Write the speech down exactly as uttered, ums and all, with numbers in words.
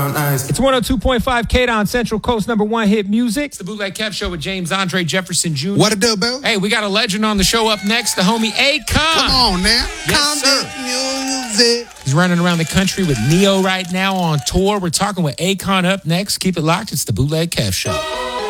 It's one oh two point five K-Don, Central Coast number one hit music. It's the Bootleg Kev Show with James Andre Jefferson Junior What a do, Bill? Hey, we got a legend on the show up next, the homie Akon. Come on now. Yes, sir. Music. He's running around the country with Neo right now on tour. We're talking with Akon up next. Keep it locked. It's the Bootleg Kev Show.